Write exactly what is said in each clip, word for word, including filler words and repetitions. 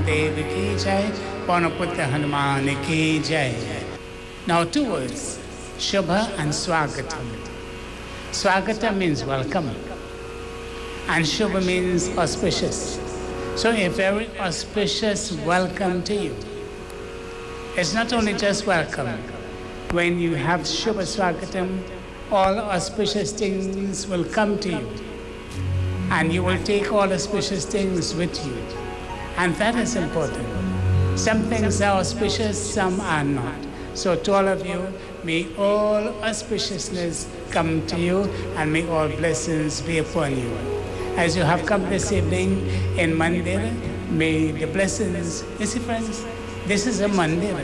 Kamandev ki jai, Panaputta Hanuman ki jai. Now two words, Shubha and Swagatam. Swagatam means welcome, and Shubha means auspicious. So a very auspicious welcome to you. It's not only just welcome. When you have Shubha Swagatam, all auspicious things will come to you. And you will take all auspicious things with you. And that is important. Some things are auspicious, some are not. So to all of you, may all auspiciousness come to you and may all blessings be upon you. As you have come this evening in Mandir, may the blessings, you see friends, this is a Mandir.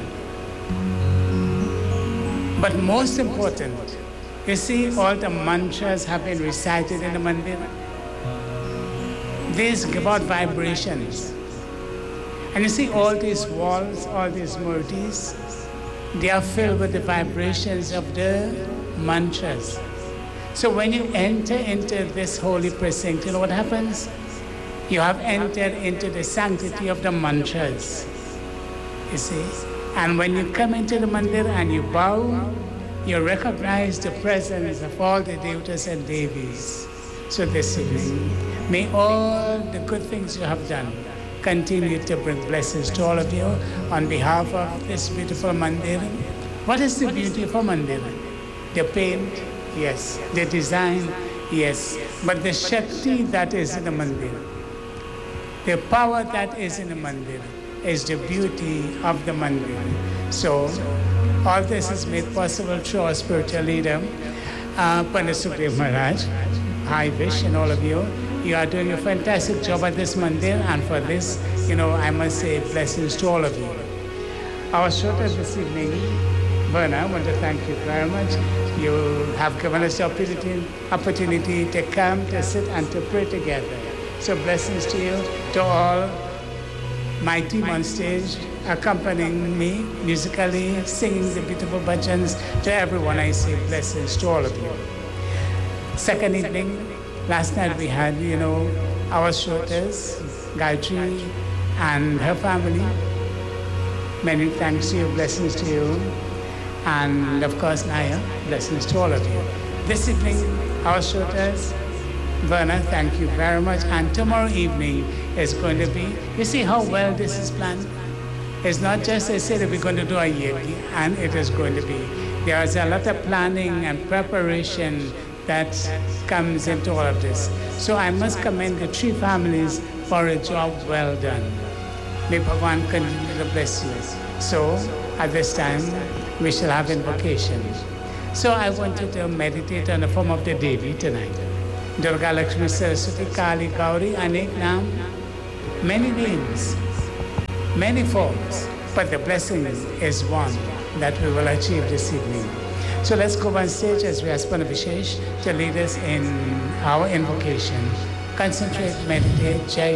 But most important, you see all the mantras have been recited in the Mandir. These give out vibrations. And you see all these walls, all these murtis, they are filled with the vibrations of the mantras. So when you enter into this holy precinct, you know what happens? You have entered into the sanctity of the mantras, you see. And when you come into the mandir and you bow, you recognize the presence of all the devatas and devis. So this evening, may all the good things you have done continue to bring blessings to all of you on behalf of this beautiful mandir. What is the beauty of a mandir? The paint, yes. The design, yes. But the Shakti that is in the mandir, the power that is in the mandir, is the beauty of the mandir. So, all this is made possible through our spiritual leader, uh, Pandit Sukhdev Maharaj. I wish, and all of you, you are doing a fantastic job at this mandir, and for this, you know, I must say blessings to all of you. Our shota this evening, Verna, I want to thank you very much. You have given us the opportunity, opportunity to come, to sit, and to pray together. So blessings to you, to all my team on stage, accompanying me musically, singing the beautiful bhajans. To everyone, I say blessings to all of you. Second evening, last night we had, you know, our shrotas, Gayatri and her family. Many thanks to you, blessings to you. And of course, Naya, blessings to all of you. This evening, our shrotas, Verna, thank you very much. And tomorrow evening is going to be, you see how well this is planned? It's not just I say that we're going to do a yegi, and it is going to be. There is a lot of planning and preparation that comes into all of this. So I must commend the three families for a job well done. May Bhagavan continue to bless you. So at this time, we shall have invocation. So I want you to meditate on the form of the Devi tonight. Durga Lakshmi Saraswati Kali Gauri, Anek Naam, many names, many forms, but the blessing is one that we will achieve this evening. So let's go on stage as we ask Pandit Vishesh to lead us in our invocation. Concentrate, meditate, Jai